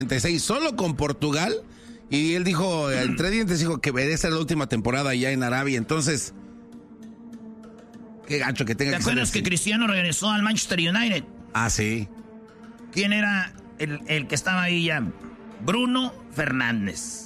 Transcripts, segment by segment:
solo con Portugal, y él dijo, entre dientes, dijo que esa era la última temporada ya en Arabia. Entonces, qué gacho que tenga que ser. ¿Te acuerdas que Cristiano regresó al Manchester United? Ah, sí. ¿Quién era el que estaba ahí ya? Bruno Fernández.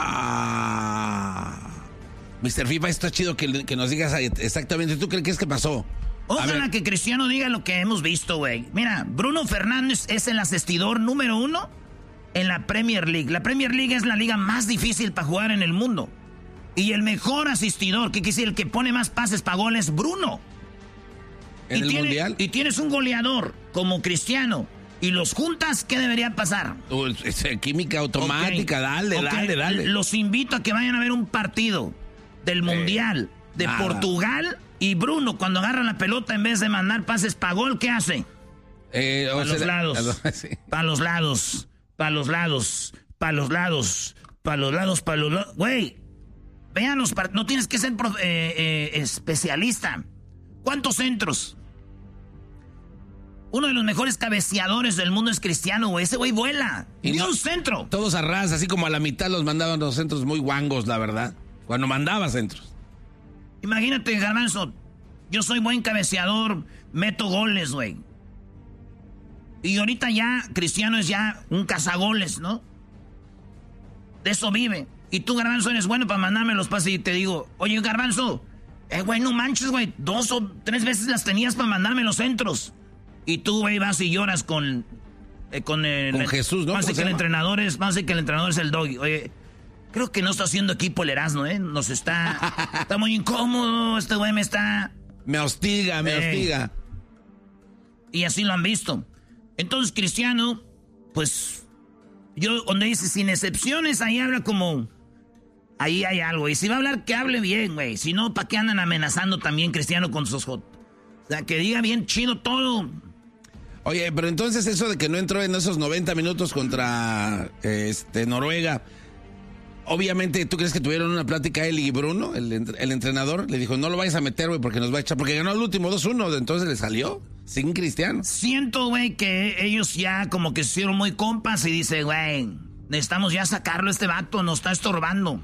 Mr. FIFA, esto es chido que nos digas exactamente. ¿Tú crees que pasó? Ojalá que Cristiano diga lo que hemos visto, güey. Mira, Bruno Fernández es el asistidor número 1 en la Premier League. La Premier League es la liga más difícil para jugar en el mundo. Y el mejor asistidor, que quiere decir el que pone más pases para gol, es Bruno. ¿En el Mundial? Y tienes un goleador como Cristiano y los juntas, ¿qué debería pasar? Química automática, okay. dale. Los invito a que vayan a ver un partido del Mundial de Portugal, y Bruno, cuando agarra la pelota, en vez de mandar pases para gol, ¿qué hace? Para los lados. Sí. Para los lados. Para los lados. Para los lados. Para los lados. Para los lados. Güey, vean los partidos. No tienes que ser especialista. ¿Cuántos centros? Uno de los mejores cabeceadores del mundo es Cristiano, güey. Ese güey vuela. Y ni un centro. Todos a ras, así como a la mitad los mandaban los centros muy guangos, la verdad. Cuando mandaba centros. Imagínate, Garbanzo. Yo soy buen cabeceador, meto goles, güey. Y ahorita ya Cristiano es ya un cazagoles, ¿no? De eso vive. Y tú, Garbanzo, eres bueno para mandarme los pases y te digo, oye, Garbanzo, güey, no manches, güey. 2 o 3 veces las tenías para mandarme los centros. Y tú, güey, vas y lloras con Jesús, ¿no? Vamos a decir que el entrenador es el Doggy. Oye, creo que no está haciendo equipo el Erasmo, ¿eh? Está muy incómodo, este güey me hostiga. Y así lo han visto. Entonces, Cristiano, pues, donde dice sin excepciones, ahí habla como, ahí hay algo. Y si va a hablar, que hable bien, güey. Si no, ¿para qué andan amenazando también Cristiano con sus O sea, que diga bien chido todo. Oye, pero entonces eso de que no entró en esos 90 minutos contra Noruega, obviamente, ¿tú crees que tuvieron una plática él y Bruno, el entrenador? Le dijo, no lo vayas a meter, güey, porque nos va a echar, porque ganó el último 2-1, entonces le salió sin Cristiano. Siento, güey, que ellos ya como que se hicieron muy compas y dice, güey, necesitamos ya sacarlo, este vato nos está estorbando.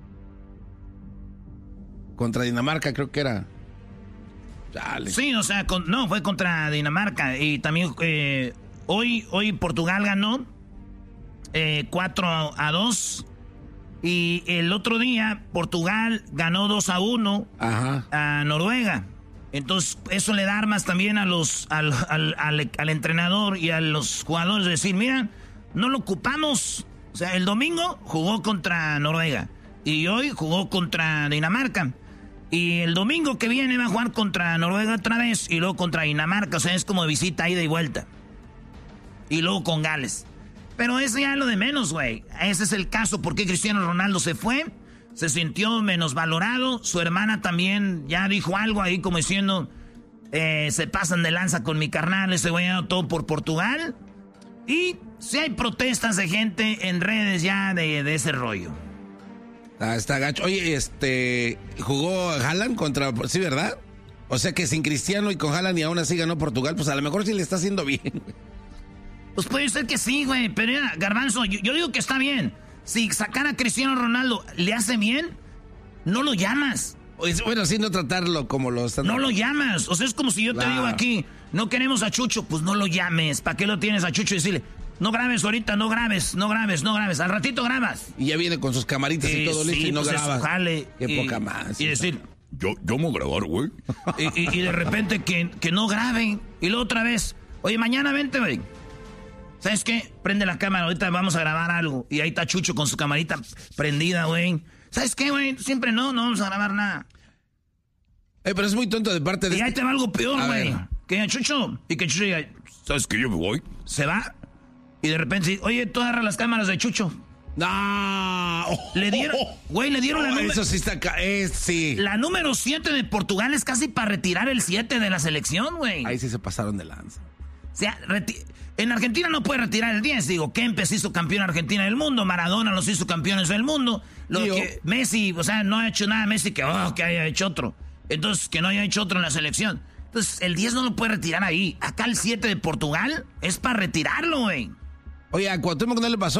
Contra Dinamarca creo que era. Dale. Sí, o sea, fue contra Dinamarca. Y también hoy Portugal ganó 4-2. Y el otro día Portugal ganó 2-1 a Noruega. Entonces eso le da armas también a al entrenador y a los jugadores de decir, mira, no lo ocupamos. O sea, el domingo jugó contra Noruega y hoy jugó contra Dinamarca. Y el domingo que viene va a jugar contra Noruega otra vez y luego contra Dinamarca. O sea, es como visita, ida y vuelta. Y luego con Gales. Pero eso ya es lo de menos, güey. Ese es el caso. ¿Por qué Cristiano Ronaldo se fue? Se sintió menosvalorado. Su hermana también ya dijo algo ahí como diciendo, se pasan de lanza con mi carnal. Ese güey ya todo por Portugal. Y sí hay protestas de gente en redes ya de ese rollo. Está gacho. Oye, jugó Haaland contra... Sí, ¿verdad? O sea que sin Cristiano y con Haaland y aún así ganó Portugal, pues a lo mejor sí le está haciendo bien. Pues puede ser que sí, güey. Pero mira, Garbanzo, yo digo que está bien. Si sacar a Cristiano Ronaldo le hace bien, no lo llamas. Bueno, sí, no tratarlo como lo están... No lo llamas. O sea, es como si yo te digo aquí, no queremos a Chucho, pues no lo llames. ¿Para qué lo tienes a Chucho y decirle... No grabes ahorita, no grabes. Al ratito grabas. Y ya viene con sus camaritas y todo listo y no pues grabas. Jale, Qué poca más. Y decir, yo me voy a grabar, güey. Y de repente que no graben. Y luego otra vez, oye, mañana vente, güey. ¿Sabes qué? Prende la cámara, ahorita vamos a grabar algo. Y ahí está Chucho con su camarita prendida, güey. ¿Sabes qué, güey? Siempre no vamos a grabar nada. Pero es muy tonto de parte de... Y ahí te va algo peor, güey. Que Chucho, y que Chucho diga, ¿sabes qué? Yo me voy. Se va. Y de repente, oye, tú agarras las cámaras de Chucho. No. Le dieron la número... Eso sí está acá, sí. La número 7 de Portugal es casi para retirar el 7 de la selección, güey. Ahí sí se pasaron de lanza. O sea, en Argentina no puede retirar el 10. Digo, Kempes hizo campeón Argentina del mundo, Maradona los hizo campeones del mundo. Que Messi, o sea, no ha hecho nada Messi que haya hecho otro. Entonces, que no haya hecho otro en la selección. Entonces, el 10 no lo puede retirar ahí. Acá el 7 de Portugal es para retirarlo, güey. Oye, a Cuauhtémoc no le pasó